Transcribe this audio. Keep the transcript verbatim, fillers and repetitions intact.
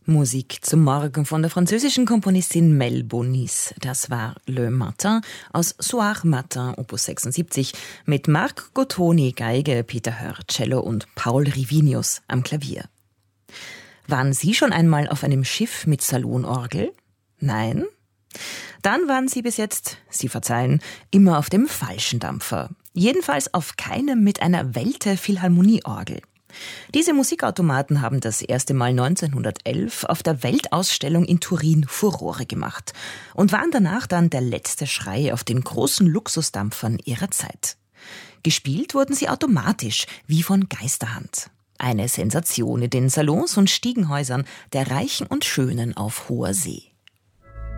Musik zum Morgen von der französischen Komponistin Mel Bonis. Das war Le Matin aus Soir Matin, Opus sechsundsiebzig, mit Marc Gottoni, Geige, Peter Hör, Cello und Paul Rivinius am Klavier. Waren Sie schon einmal auf einem Schiff mit Salonorgel? Nein? Dann waren Sie bis jetzt, Sie verzeihen, immer auf dem falschen Dampfer. Jedenfalls auf keinem mit einer Welte Philharmonieorgel. Diese Musikautomaten haben das erste Mal neunzehnhundertelf auf der Weltausstellung in Turin Furore gemacht und waren danach dann der letzte Schrei auf den großen Luxusdampfern ihrer Zeit. Gespielt wurden sie automatisch, wie von Geisterhand. Eine Sensation in den Salons und Stiegenhäusern der Reichen und Schönen auf hoher See.